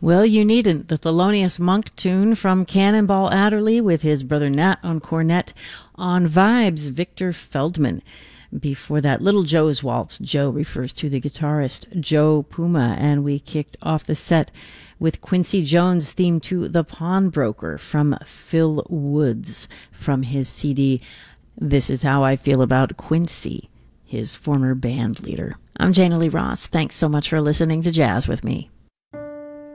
Well, you needn't. The Thelonious Monk tune from Cannonball Adderley with his brother Nat on cornet. On vibes, Victor Feldman. Before that, Little Joe's Waltz. Joe refers to the guitarist Joe Puma, and we kicked off the set with Quincy Jones' theme to The Pawnbroker from Phil Woods from his CD, This Is How I Feel About Quincy, his former band leader. I'm Jana Lee Ross. Thanks so much for listening to Jazz with Me.